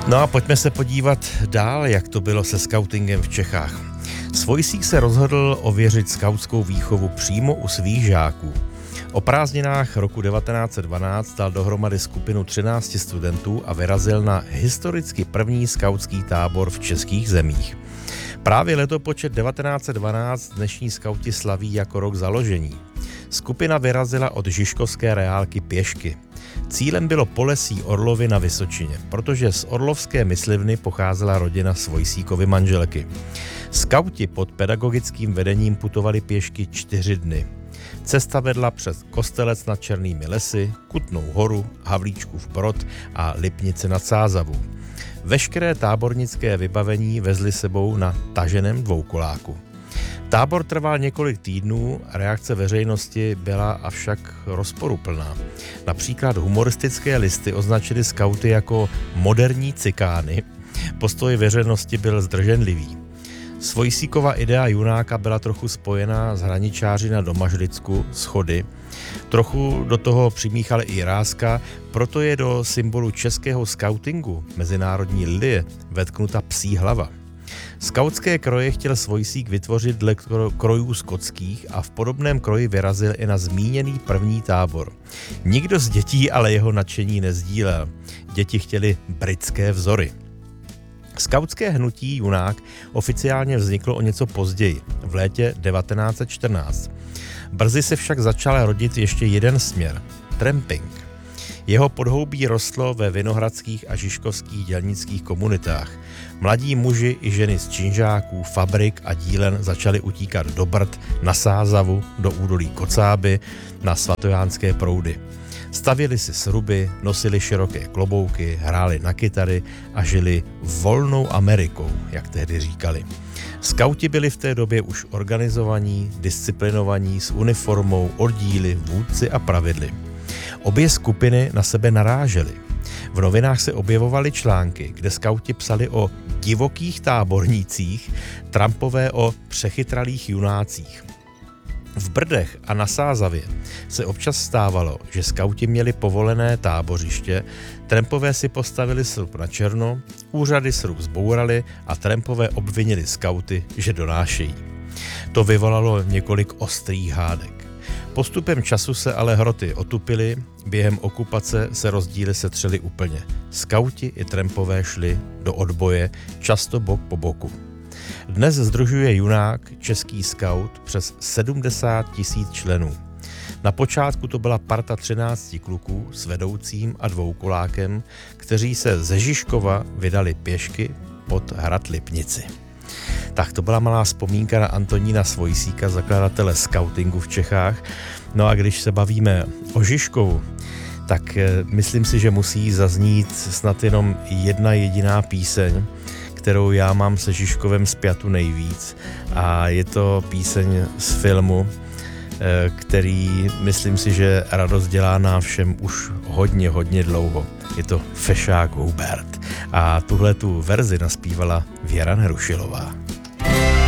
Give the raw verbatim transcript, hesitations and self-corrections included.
No a pojďme se podívat dál, jak to bylo se skautingem v Čechách. Svojsík se rozhodl ověřit skautskou výchovu přímo u svých žáků. O prázdninách roku devatenáct set dvanáct dal dohromady skupinu třinácti studentů a vyrazil na historicky první skautský tábor v českých zemích. Právě letopočet devatenáct set dvanáct dnešní skauti slaví jako rok založení. Skupina vyrazila od Žižkovské reálky pěšky. Cílem bylo Polesí Orlovy na Vysočině, protože z orlovské myslivny pocházela rodina Svojsíkovy manželky. Skauti pod pedagogickým vedením putovali pěšky čtyři dny. Cesta vedla přes Kostelec nad Černými lesy, Kutnou horu, Havlíčkův Brod a Lipnici nad Sázavou. Veškeré tábornické vybavení vezli sebou na taženém dvoukoláku. Tábor trval několik týdnů, reakce veřejnosti byla avšak rozporuplná. Například humoristické listy označily skauty jako moderní cikány, postoj veřejnosti byl zdrženlivý. Svojsíkova idea junáka byla trochu spojená s hraničáři na Domažlicku, Schody. Trochu do toho přimíchal i Jiráska, proto je do symbolu českého skautingu, mezinárodní lilie, vetknuta psí hlava. Skautské kroje chtěl Svojsík vytvořit dle krojů skotských a v podobném kroji vyrazil i na zmíněný první tábor. Nikdo z dětí ale jeho nadšení nezdílel. Děti chtěli britské vzory. Skautské hnutí Junák oficiálně vzniklo o něco později, v létě devatenáct set čtrnáct. Brzy se však začal rodit ještě jeden směr – tramping. Jeho podhoubí rostlo ve vinohradských a žižkovských dělnických komunitách. Mladí muži i ženy z činžáků, fabrik a dílen začali utíkat do Brd, na Sázavu, do údolí Kocáby, na svatojánské proudy. Stavěli si sruby, nosili široké klobouky, hráli na kytary a žili volnou Amerikou, jak tehdy říkali. Skauti byli v té době už organizovaní, disciplinovaní, s uniformou, oddíly, vůdci a pravidly. Obě skupiny na sebe narážely. V novinách se objevovaly články, kde skauti psali o divokých tábornících, trampové o přechytralých junácích. V Brdech a na Sázavě se občas stávalo, že skauti měli povolené tábořiště, trampové si postavili srub na černo, úřady srub zbourali a trampové obvinili skauty, že donášejí. To vyvolalo několik ostrých hádek. Postupem času se ale hroty otupily, během okupace se rozdíly setřely úplně. Skauti i trampové šli do odboje, často bok po boku. Dnes sdružuje Junák, český skaut, přes sedmdesát tisíc členů. Na počátku to byla parta třinácti kluků s vedoucím a dvoukolákem, kteří se ze Žižkova vydali pěšky pod hrad Lipnici. Tak to byla malá vzpomínka na Antonína Svojsíka, zakladatele skautingu v Čechách. No a když se bavíme o Žižkovu, tak myslím si, že musí zaznít snad jenom jedna jediná píseň, kterou já mám se Žižkovem spjatu nejvíc, a je to píseň z filmu, který myslím si, že radost dělá nám všem už hodně, hodně dlouho. Je to Fešák Hubert a tuhle tu verzi naspívala Věra Nerušilová.